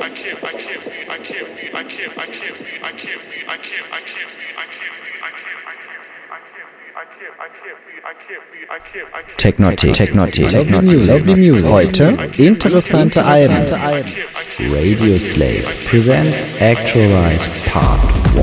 Technotic. Lovely Music. Heute interessante Alben. Radio Slave presents Actualize Part